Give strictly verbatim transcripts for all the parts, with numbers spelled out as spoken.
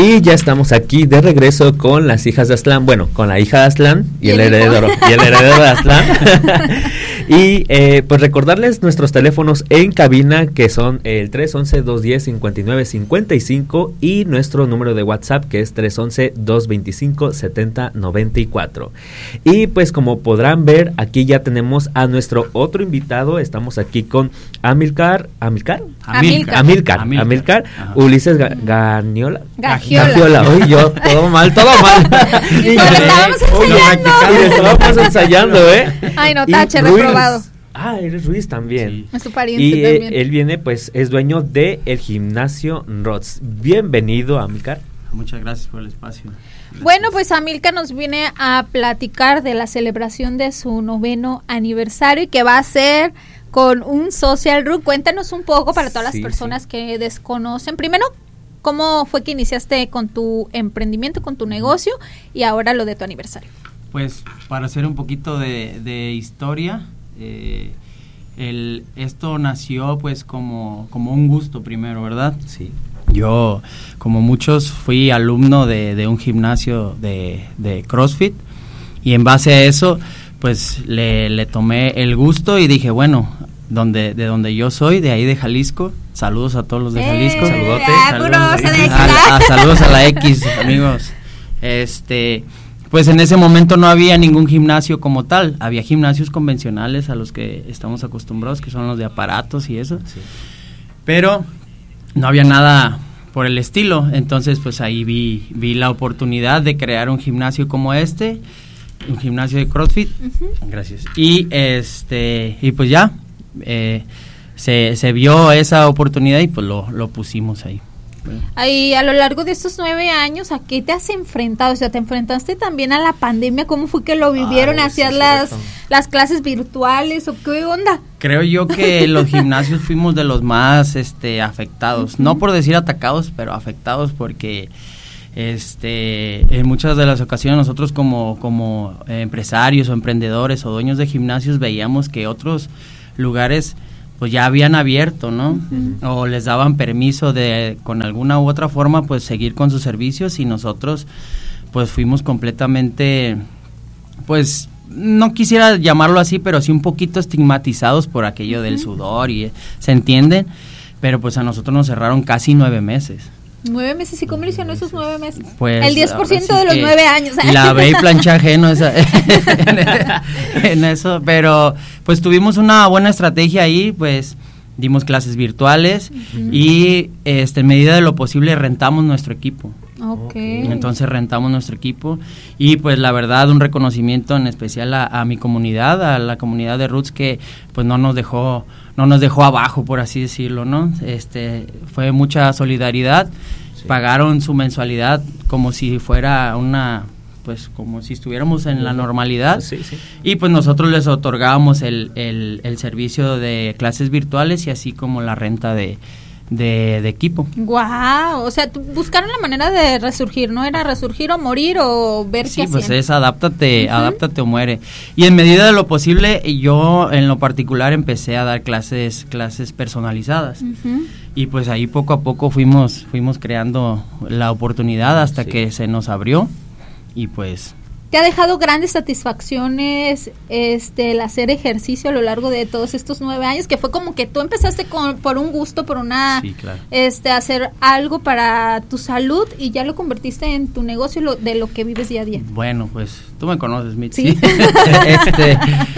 Y ya estamos aquí de regreso con las hijas de Aztlán, bueno, con la hija de Aztlán y, y el, el heredero, y el heredero de Aztlán. Y eh, pues recordarles nuestros teléfonos en cabina, que son el tres once, dos diez, cincuenta y nueve cincuenta y cinco, y nuestro número de WhatsApp, que es tres once, dos veinticinco, setenta noventa y cuatro. Y pues como podrán ver, aquí ya tenemos a nuestro otro invitado. Estamos aquí con Amilcar, ¿Amilcar? Amilcar. Amilcar, Amilcar, Amilcar Ulises Ga- Gañola. Gagiola. Gagiola. Uy, yo, todo mal, todo mal. Y lo estábamos ensayando. Y estábamos ensayando, ¿eh? Ay, no, tache, reprobado. Ah, eres Ruiz también. Sí. Es tu pariente y también. Eh, él viene, pues, es dueño de el gimnasio Rods. Bienvenido, Amilcar. Muchas gracias por el espacio. Gracias. Bueno, pues Amilcar nos viene a platicar de la celebración de su noveno aniversario y que va a ser con un social room. Cuéntanos un poco para todas las sí, personas sí. que desconocen. Primero, ¿cómo fue que iniciaste con tu emprendimiento, con tu negocio y ahora lo de tu aniversario? Pues para hacer un poquito de, de historia, eh, el, esto nació pues como, como un gusto primero, ¿verdad? Sí. Yo, como muchos, fui alumno de, de un gimnasio de, de CrossFit y en base a eso pues le, le tomé el gusto y dije, bueno, donde, de donde yo soy, de ahí de Jalisco, saludos a todos los de Jalisco. Eh, Saludote. Saludos, saludos, a, a, saludos a la X, amigos. Este, pues en ese momento no había ningún gimnasio como tal, había gimnasios convencionales a los que estamos acostumbrados, que son los de aparatos y eso, sí. Pero no había nada por el estilo, entonces pues ahí vi, vi la oportunidad de crear un gimnasio como este, un gimnasio de CrossFit. Uh-huh. Gracias. Y este, y pues ya, eh, se, se vio esa oportunidad y pues lo, lo pusimos ahí. Ahí, a lo largo de estos nueve años, ¿a qué te has enfrentado? O sea, ¿te enfrentaste también a la pandemia? ¿Cómo fue que lo vivieron? Ay, ¿Hacías sí, las, las clases virtuales o qué onda? Creo yo que los gimnasios fuimos de los más este, afectados. Uh-huh. No por decir atacados, pero afectados porque este, en muchas de las ocasiones nosotros como, como eh, empresarios o emprendedores o dueños de gimnasios veíamos que otros lugares pues ya habían abierto, ¿no? Uh-huh. O les daban permiso de, con alguna u otra forma, pues seguir con sus servicios y nosotros, pues fuimos completamente, pues, no quisiera llamarlo así, pero sí un poquito estigmatizados por aquello uh-huh. del sudor y, ¿se entienden? Pero pues a nosotros nos cerraron casi nueve meses. ¿Nueve meses? ¿Y cómo le hicieron esos nueve meses? Pues, el diez por ciento sí de los nueve años. Lavé y planché ajeno esa, en eso, pero pues tuvimos una buena estrategia ahí, pues dimos clases virtuales uh-huh. y este, en medida de lo posible rentamos nuestro equipo. Okay. Entonces rentamos nuestro equipo y pues la verdad un reconocimiento en especial a, a mi comunidad, a la comunidad de Roots que pues no nos dejó no nos dejó abajo, por así decirlo, ¿no? Este fue mucha solidaridad, sí. Pagaron su mensualidad como si fuera una pues como si estuviéramos en la normalidad sí, sí. Y pues nosotros les otorgábamos el, el, el servicio de clases virtuales y así como la renta de De, de equipo. Guau, wow, o sea, buscaron la manera de resurgir, ¿no? Era resurgir o morir o ver sí, qué pues hacían. es adáptate, uh-huh. adáptate o muere. Y en medida de lo posible, yo en lo particular empecé a dar clases, clases personalizadas. Uh-huh. Y pues ahí poco a poco fuimos, fuimos creando la oportunidad hasta sí. que se nos abrió y pues ¿te ha dejado grandes satisfacciones este el hacer ejercicio a lo largo de todos estos nueve años? Que fue como que tú empezaste con, por un gusto, por una, sí, claro. este, hacer algo para tu salud y ya lo convertiste en tu negocio lo, de lo que vives día a día. Bueno, pues tú me conoces, Mitzi. Sí. este,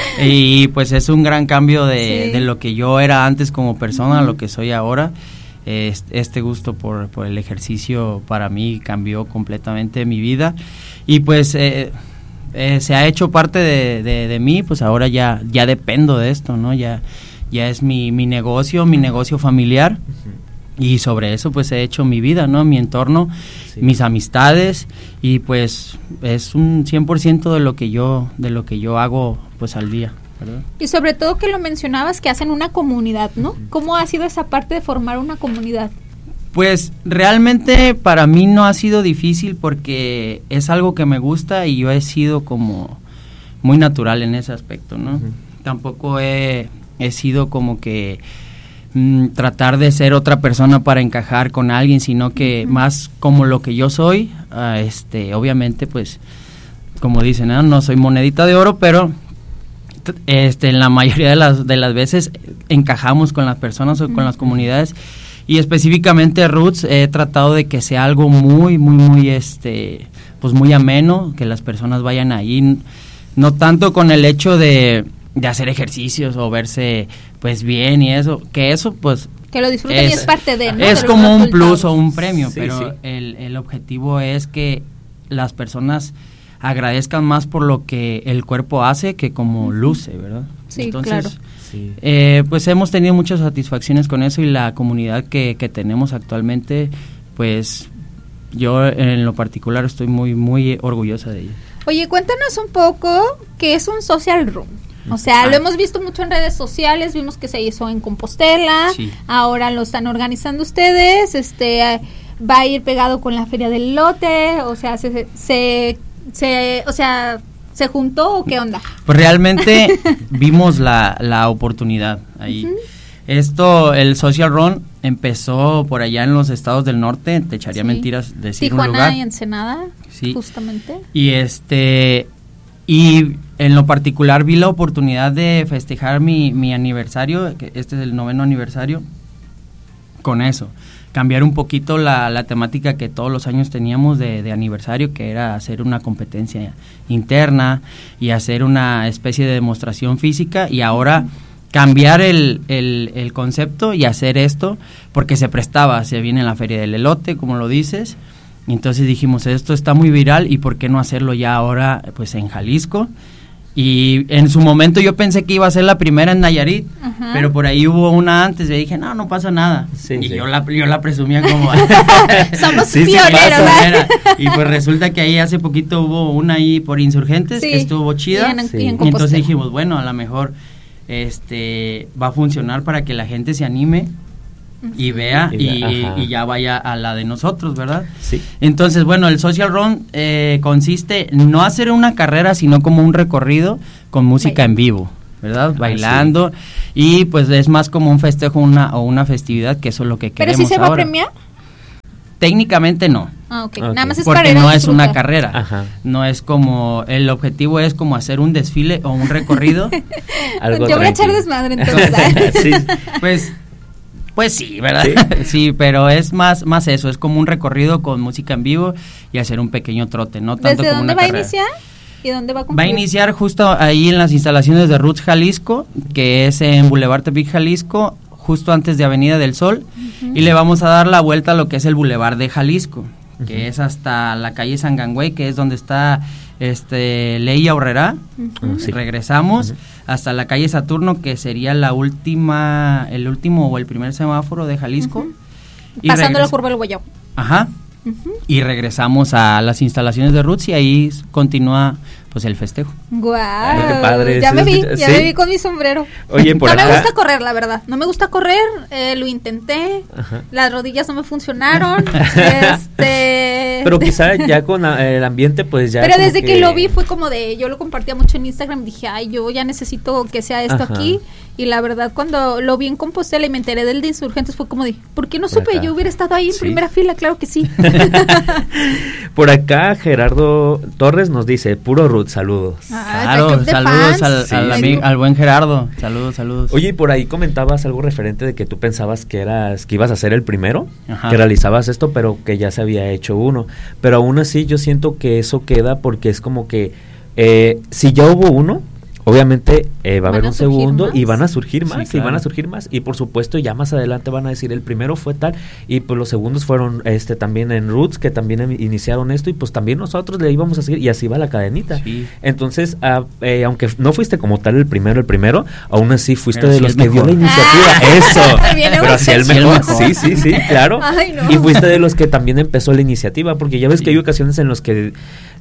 y pues es un gran cambio de, sí. de lo que yo era antes como persona a lo que soy ahora. Este, este gusto por, por el ejercicio para mí cambió completamente mi vida y pues eh, eh, se ha hecho parte de, de, de mí, pues ahora ya ya dependo de esto, ¿no? Ya ya es mi, mi negocio, mi negocio familiar uh-huh. y sobre eso pues he hecho mi vida, ¿no? Mi entorno, sí. mis amistades y pues es un cien por ciento de lo que yo de lo que yo hago pues al día. ¿verdad? Y sobre todo que lo mencionabas que hacen una comunidad, ¿no? ¿Cómo ha sido esa parte de formar una comunidad? Pues realmente para mí no ha sido difícil porque es algo que me gusta y yo he sido como muy natural en ese aspecto, ¿no? Uh-huh. Tampoco he, he sido como que mm, tratar de ser otra persona para encajar con alguien, sino que uh-huh. más como lo que yo soy, uh, este, obviamente, pues, como dicen, ¿no? no soy monedita de oro, pero este, en la mayoría de las, de las veces encajamos con las personas o uh-huh. con las comunidades, y específicamente Roots he tratado de que sea algo muy, muy, muy, este, pues muy ameno, que las personas vayan ahí, no tanto con el hecho de, de hacer ejercicios o verse, pues, bien y eso, que eso, pues, que lo disfruten y es parte de, ¿no? Es de como un resultados. plus o un premio, sí, pero sí. El, el objetivo es que las personas agradezcan más por lo que el cuerpo hace que como luce, ¿verdad? Sí, Entonces, claro. Sí. Eh, pues hemos tenido muchas satisfacciones con eso, y la comunidad que, que tenemos actualmente, pues yo en lo particular estoy muy, muy orgullosa de ella. Oye, cuéntanos un poco qué es un social room. O sea, ah. lo hemos visto mucho en redes sociales, vimos que se hizo en Compostela, sí. ahora lo están organizando ustedes, este va a ir pegado con la Feria del Elote, o sea, se, se, se o sea, ¿se juntó o qué onda? Pues realmente vimos la, la oportunidad ahí. Uh-huh. Esto, el Social Run empezó por allá en los estados del norte, te echaría sí. mentiras decir Tijuana un lugar. y Ensenada, sí. justamente. Y este, y en lo particular vi la oportunidad de festejar mi, mi aniversario, que este es el noveno aniversario, con eso. Cambiar un poquito la, la temática que todos los años teníamos de, de aniversario, que era hacer una competencia interna y hacer una especie de demostración física, y ahora cambiar el, el, el concepto y hacer esto, porque se prestaba, se viene la Feria del Elote, como lo dices, entonces dijimos, esto está muy viral, y por qué no hacerlo ya ahora, pues en Jalisco. Y en su momento yo pensé que iba a ser la primera en Nayarit, ajá. pero por ahí hubo una antes, y dije, no, no pasa nada. Sí, y sí. yo la yo la presumía como... Somos sí, pioneros, sí, y pues resulta que ahí hace poquito hubo una ahí por Insurgentes, sí. que estuvo chida, y, en, sí. y, en y entonces dijimos, bueno, a lo mejor este va a funcionar para que la gente se anime y vea y, y, y ya vaya a la de nosotros, ¿verdad? Sí. Entonces, bueno, el Social Run eh, consiste no hacer una carrera, sino como un recorrido con música Bailando. en vivo, ¿verdad? Ah, Bailando, sí. y pues es más como un festejo una o una festividad, que eso es lo que queremos. ¿Pero sí se va ahora. a premiar? Técnicamente no. Ah, okay. Okay. Nada más es porque para no es disfrutar. una carrera. Ajá. No es como, el objetivo es como hacer un desfile o un recorrido. Algo Yo voy a echar desmadre entonces. sí. Pues Pues sí, ¿verdad? Sí. sí, pero es más más eso, es como un recorrido con música en vivo y hacer un pequeño trote, no tanto ¿Desde como dónde una va carrera. a iniciar? ¿Y dónde va a Va a concluir? iniciar justo ahí en las instalaciones de Roots Jalisco, que es en Boulevard Tepic, Jalisco, justo antes de Avenida del Sol, uh-huh. y le vamos a dar la vuelta a lo que es el Boulevard de Jalisco, uh-huh. que es hasta la calle Sangangüey, que es donde está este Ley Aurrera, uh-huh. sí. regresamos uh-huh. hasta la calle Saturno, que sería la última, el último o el primer semáforo de Jalisco. Uh-huh. Y pasando regres- la curva del Guayabo. Ajá. Uh-huh. Y regresamos a las instalaciones de Roots y ahí continúa pues el festejo. Guau, Ay, qué padre. ya Sí, me vi, sí. ya me vi con mi sombrero. Oye, por no acá. me gusta correr, la verdad. No me gusta correr, eh, lo intenté. Ajá. Las rodillas no me funcionaron. este Pero quizá ya con la, el ambiente pues ya. Pero desde que... que lo vi fue como de, yo lo compartía mucho en Instagram, dije, ay, yo ya necesito que sea esto Ajá. aquí. Y la verdad, cuando lo vi en Compostela y me enteré del de Insurgentes, fue como de, ¿por qué no Por supe? acá. Yo hubiera estado ahí en Sí. primera fila, claro que sí. Por acá Gerardo Torres nos dice, puro Ruth, saludos. Ah, claro, saludos al, Sí. al, amigo, al buen Gerardo, saludos, saludos. Oye, y por ahí comentabas algo referente de que tú pensabas que eras, que ibas a ser el primero, Ajá. que realizabas esto, pero que ya se había hecho uno. Pero aún así yo siento que eso queda porque es como que eh, si ya hubo uno, obviamente eh, va a haber un segundo más. y van a surgir más, Sí, claro. y van a surgir más, y por supuesto ya más adelante van a decir el primero fue tal, y pues los segundos fueron este también en Roots, que también iniciaron esto, y pues también nosotros le íbamos a seguir, y así va la cadenita. Sí. Entonces, ah, eh, aunque no fuiste como tal el primero, el primero, aún así fuiste Pero de sí los el que dio mejor. la iniciativa, Ah, eso, viene pero así el Sí, el mejor, mejor. sí, sí, sí, claro, Ay, no. y fuiste de los que también empezó la iniciativa, porque ya ves Sí. que hay ocasiones en los que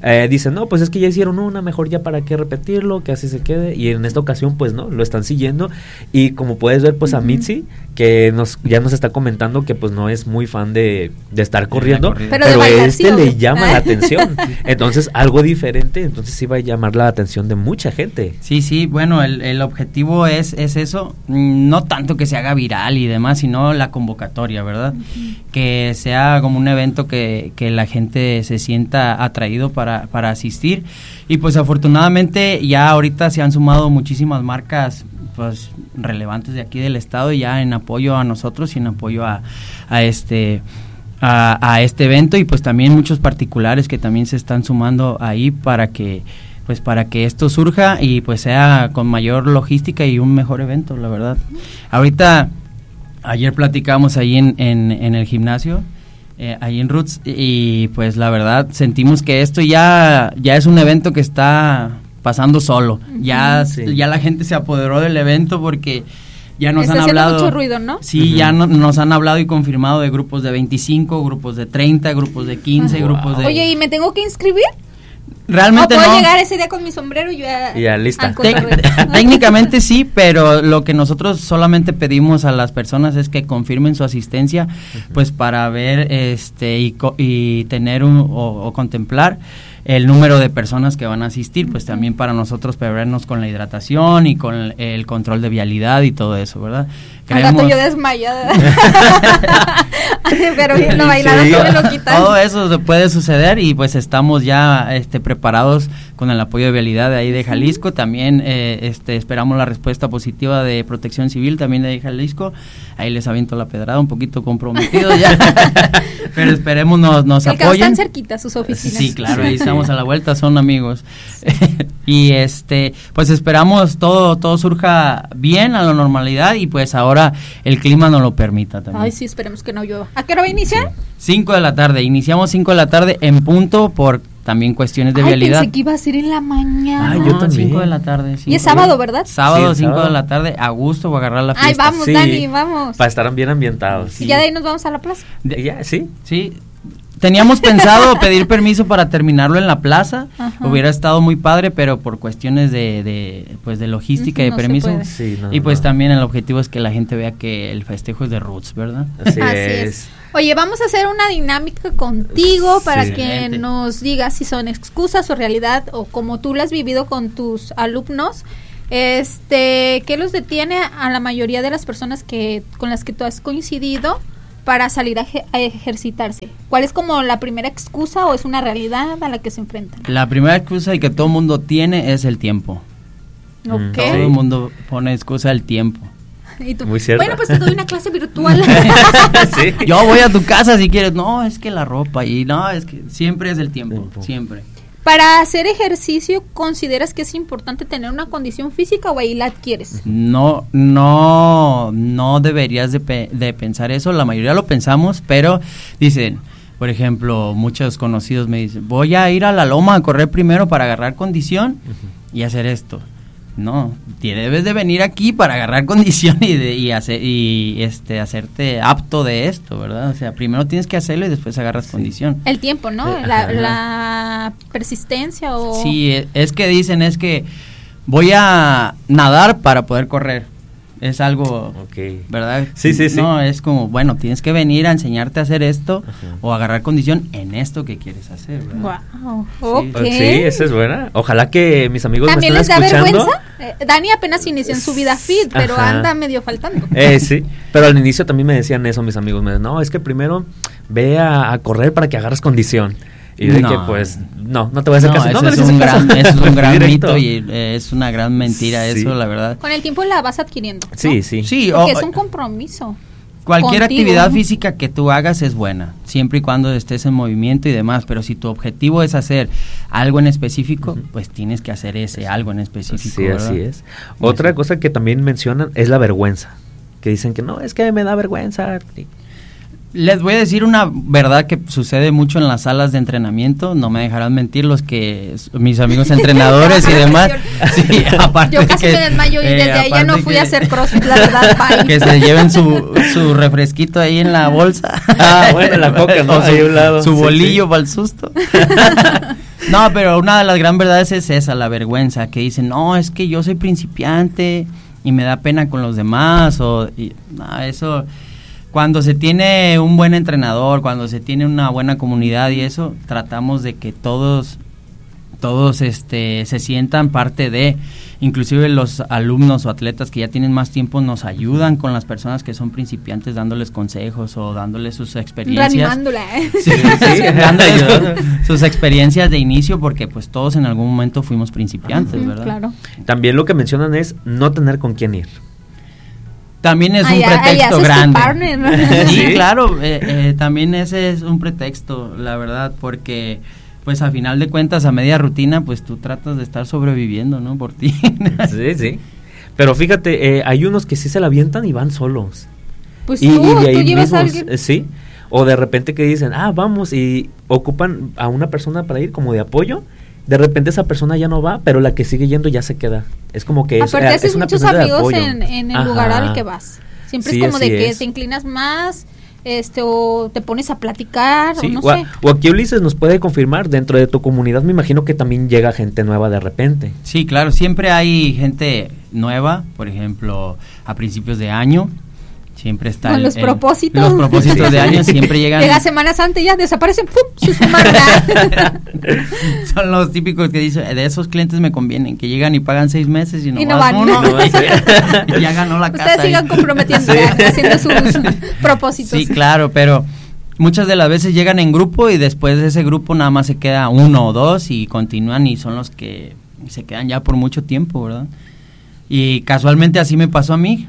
eh, dicen, no, pues es que ya hicieron una, mejor ya para qué repetirlo, que así se quede, y en esta ocasión pues no, lo están siguiendo, y como puedes ver pues uh-huh. a Mitzi, que nos ya nos está comentando que pues no es muy fan de, de estar corriendo, pero, pero este le llama la atención, entonces algo diferente, entonces sí va a llamar la atención de mucha gente. Sí, sí, bueno, el, el objetivo es, es eso, no tanto que se haga viral y demás, sino la convocatoria, ¿verdad? Uh-huh. Que sea como un evento que, que la gente se sienta atraído para, para asistir, y pues afortunadamente ya ahorita se han sumado muchísimas marcas pues relevantes de aquí del estado ya en apoyo a nosotros y en apoyo a, a este a, a este evento, y pues también muchos particulares que también se están sumando ahí para que pues para que esto surja y pues sea con mayor logística y un mejor evento, la verdad. Ahorita ayer platicamos ahí en, en, en el gimnasio, eh, ahí en Roots, y pues la verdad sentimos que esto ya ya es un evento que está pasando solo. Ya sí. ya la gente se apoderó del evento porque ya nos está han hablado mucho ruido, ¿no? Sí, uh-huh. ya no, nos han hablado y confirmado de grupos de veinticinco, grupos de treinta, grupos de quince, uh-huh. grupos de... Oye, ¿y me tengo que inscribir? Realmente ¿O puedo no. llegar ese día con mi sombrero y ya, ya lista? Tec- técnicamente sí, pero lo que nosotros solamente pedimos a las personas es que confirmen su asistencia, uh-huh. pues para ver este y, co- y tener un, o, o contemplar el número de personas que van a asistir, pues también para nosotros prevernos con la hidratación y con el, el control de vialidad y todo eso, ¿verdad? Creemos... yo desmayada. Pero bien, no bailando, sí, no me lo quitan. Todo eso puede suceder y pues estamos ya este, preparados con el apoyo de vialidad de ahí de Jalisco. También eh, este, esperamos la respuesta positiva de Protección Civil también de ahí Jalisco. Ahí les aviento la pedrada, un poquito comprometido ya. Pero esperemos nos, nos el apoyen. Están cerquitas sus oficinas. Sí, claro, ahí estamos a la vuelta, son amigos. Y este, pues esperamos todo todo surja bien a la normalidad y pues ahora el clima nos lo permita también. Ay, sí, esperemos que no llueva. ¿A qué hora va a iniciar? Cinco de la tarde, iniciamos cinco de la tarde en punto por también cuestiones de Ay, vialidad. Pensé que iba a ser en la mañana. Ay, yo también. cinco de la tarde. Y es sábado, ¿verdad? Sábado, cinco sí, de la tarde, a gusto, voy a agarrar la fiesta. Ay, vamos, sí, Dani, vamos. Para estar bien ambientados. Sí. Y ya de ahí nos vamos a la plaza. De, ya, sí. Sí. Teníamos pensado pedir permiso para terminarlo en la plaza. Ajá. Hubiera estado muy padre, pero por cuestiones de, de pues de logística y no de permiso. Sí, no, y pues no. también el objetivo es que la gente vea que el festejo es de Roots, ¿verdad? Así, Así es. es. Oye, vamos a hacer una dinámica contigo Sí. para que Excelente. nos digas si son excusas o realidad o como tú lo has vivido con tus alumnos. Este, ¿qué los detiene a la mayoría de las personas que con las que tú has coincidido para salir a, a ejercitarse? ¿Cuál es como la primera excusa o es una realidad a la que se enfrentan? La primera excusa que todo el mundo tiene es el tiempo. Ok. Todo el mundo pone excusa del tiempo. ¿Y tú? Muy cierto. Bueno, pues te doy una clase virtual. Sí. Yo voy a tu casa si quieres. No, es que la ropa y no, es que siempre es el tiempo, tiempo. siempre. Para hacer ejercicio, ¿consideras que es importante tener una condición física o ahí la adquieres? No, no, no deberías de, pe- de pensar eso. La mayoría lo pensamos, pero dicen, por ejemplo, muchos conocidos me dicen, voy a ir a la loma a correr primero para agarrar condición uh-huh. y hacer esto. No, te debes de venir aquí para agarrar condición y, de, y, hacer, y este, hacerte apto de esto, ¿verdad? O sea, primero tienes que hacerlo y después agarras sí. condición. El tiempo, ¿no? Eh, la, la persistencia o... Sí, es que dicen, es que voy a nadar para poder correr. Es algo, okay. ¿verdad? Sí, sí, sí. No, es como, bueno, tienes que venir a enseñarte a hacer esto Ajá. o agarrar condición en esto que quieres hacer, ¿verdad? Wow, Sí. okay. Sí, esa es buena. Ojalá que mis amigos me ¿También estén les da escuchando. vergüenza? Eh, Dani apenas inició en su vida fit, pero Ajá. anda medio faltando. Eh, sí, pero al inicio también me decían eso mis amigos. Me decían, no, es que primero ve a, a correr para que agarres condición. Y de no. que pues, no, no te voy a hacer no, caso. Eso, no, es no un caso. gran, eso es un gran Directo. mito y eh, es una gran mentira Sí. eso, la verdad. Con el tiempo la vas adquiriendo, ¿no? Sí, sí. Sí, Porque o- es un compromiso. Cualquier contigo, actividad ¿no? física que tú hagas es buena, siempre y cuando estés en movimiento y demás, pero si tu objetivo es hacer algo en específico, uh-huh. pues tienes que hacer ese algo en específico. Sí, ¿verdad? así es. Otra sí. cosa que también mencionan es la vergüenza, que dicen que no, es que me da vergüenza. Les voy a decir una verdad que sucede mucho en las salas de entrenamiento, no me dejarán mentir los que mis amigos entrenadores y demás. Sí, aparte yo casi que, me desmayo y desde eh, ahí ya no fui que, a hacer crossfit, la verdad, bye. Que se lleven su, su refresquito ahí en la bolsa. Ah, bueno, la coca, ¿no? O su, ahí a un lado. Su sí, bolillo sí. para el susto. No, pero una de las gran verdades es esa, la vergüenza, que dicen, no, es que yo soy principiante y me da pena con los demás, o y, no, eso, cuando se tiene un buen entrenador, cuando se tiene una buena comunidad y eso, tratamos de que todos, todos este, se sientan parte de, inclusive los alumnos o atletas que ya tienen más tiempo nos ayudan con las personas que son principiantes, dándoles consejos o dándoles sus experiencias. Reanimándola, ¿eh? Sí, sí, dándoles sus, sus experiencias de inicio, porque pues todos en algún momento fuimos principiantes, uh-huh, ¿verdad? Claro. También lo que mencionan es no tener con quién ir. También es allá, un pretexto allá grande. Partner, ¿no? Sí, sí, claro, eh, eh, también ese es un pretexto, la verdad, porque pues a final de cuentas, a media rutina, pues tú tratas de estar sobreviviendo, ¿no? Por ti. Sí, sí. Pero fíjate, eh, hay unos que sí se la avientan y van solos. Pues y, tú, y de ahí tú llevas mismos, a alguien. eh, sí. O de repente que dicen, ah, vamos, y ocupan a una persona para ir como de apoyo. De repente esa persona ya no va, pero la que sigue yendo ya se queda. Es como que aparte es, haces es una muchos persona de amigos apoyo. en, en el Ajá. lugar al que vas. Siempre Sí, es como de así que es. te inclinas más, este, o te pones a platicar, Sí, o no o, a- sé. o aquí Ulises nos puede confirmar, dentro de tu comunidad me imagino que también llega gente nueva de repente. Sí, claro, siempre hay gente nueva, por ejemplo, a principios de año, siempre está Con el- los el- propósitos. los propósitos de año siempre llegan. Llega Semana Santa y ya desaparecen, ¡pum!, sus marcas. Son los típicos que dicen, de esos clientes me convienen, que llegan y pagan seis meses y no, Y no vas van. uno, No, sí. y ya ganó la casa. Ustedes sigan ahí. comprometiendo, Sí. haciendo sus propósitos. Sí, claro, pero muchas de las veces llegan en grupo y después de ese grupo nada más se queda uno o dos y continúan y son los que se quedan ya por mucho tiempo, ¿verdad? Y casualmente así me pasó a mí.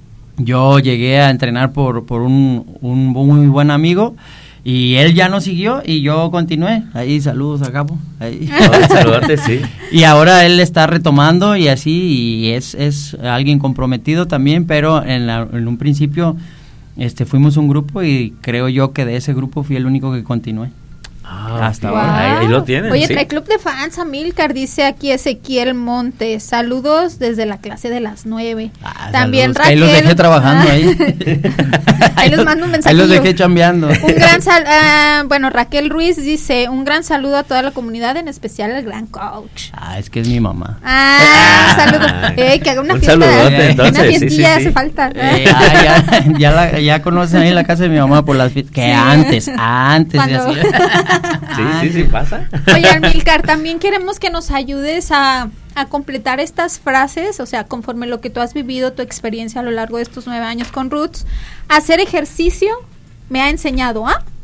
Yo llegué a entrenar por, por un, un muy buen amigo y él ya no siguió y yo continué. Ahí, saludos a Gabo. Ahí. Oh, saludarte, sí. Y ahora él está retomando y así, y es, es alguien comprometido también, pero en, la, en un principio este fuimos un grupo y creo yo que de ese grupo fui el único que continué. Ah, Hasta ok. ahora. Ahí, ahí lo tienen. Oye, sí. trae club de fans, Amílcar, dice aquí Ezequiel Montes. Saludos desde la clase de las nueve. Ah, También saludos, que Raquel. ahí los dejé trabajando Ah. ahí. Ahí les mando un Ahí mensajillo. los dejé chambeando. Un gran sal, ah, bueno, Raquel Ruiz dice, un gran saludo a toda la comunidad, en especial al gran coach. Ah, es que es mi mamá. Ah, Ah. saludos. Eh, que haga una Un fiesta. saludote, entonces, una sí, sí, fiestilla sí. hace falta. Eh, ah, ya, ya, la, ya conocen ahí la casa de mi mamá por las fiestas. Que Sí. antes, antes. de Cuando- así. Sí, sí, sí, pasa. Oye, Amílcar, también queremos que nos ayudes a, a completar estas frases, o sea, conforme lo que tú has vivido, tu experiencia a lo largo de estos nueve años con Roots. Hacer ejercicio me ha enseñado a...